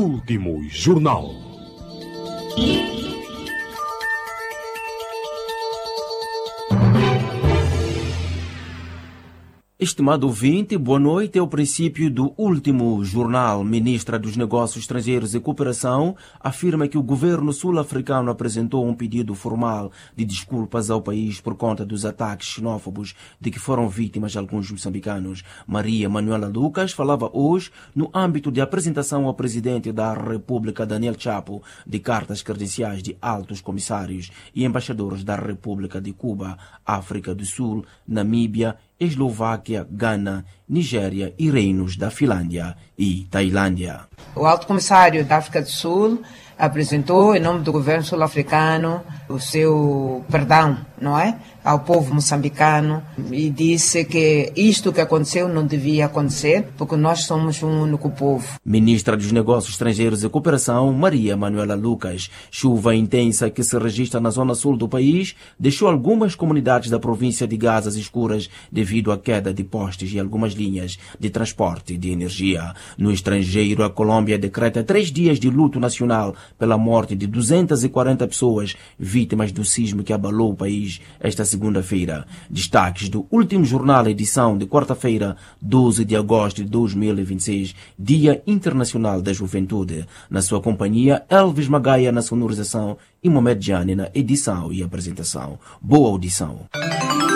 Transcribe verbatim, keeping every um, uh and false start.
Último Jornal. Estimado ouvinte, boa noite. É o princípio do último jornal. Ministra dos Negócios Estrangeiros e Cooperação afirma que o governo sul-africano apresentou um pedido formal de desculpas ao país por conta dos ataques xenófobos de que foram vítimas alguns moçambicanos. Maria Manuela Lucas falava hoje no âmbito de apresentação ao presidente da República, Daniel Chapo, de cartas credenciais de altos comissários e embaixadores da República de Cuba, África do Sul, Namíbia, Eslováquia, Gana, Nigéria e reinos da Finlândia e Tailândia. O Alto Comissário da África do Sul apresentou, em nome do governo sul-africano, o seu perdão, não é? Ao povo moçambicano e disse que isto que aconteceu não devia acontecer, porque nós somos um único povo. Ministra dos Negócios Estrangeiros e Cooperação, Maria Manuela Lucas. Chuva intensa que se registra na zona sul do país deixou algumas comunidades da província de Gazas escuras devido à queda de postes e algumas linhas de transporte de energia. No estrangeiro, a Colômbia decreta três dias de luto nacional pela morte de duzentas e quarenta pessoas vítimas do sismo que abalou o país esta segunda-feira. Destaques do último jornal, edição de quarta-feira, doze de agosto de dois mil e vinte e seis, Dia Internacional da Juventude. Na sua companhia, Elvis Magaia na sonorização e Mohamed Jani na edição e apresentação. Boa audição.